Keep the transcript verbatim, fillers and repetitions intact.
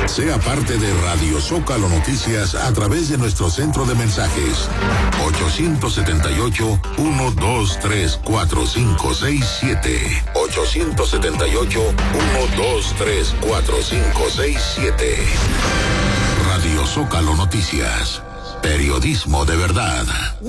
Sea parte de Radio Zócalo Noticias a través de nuestro centro de mensajes ocho siete ocho, uno dos tres, cuatro cinco seis siete. ocho siete ocho, uno dos tres, cuatro cinco seis siete. Radio Zócalo Noticias. Periodismo de verdad.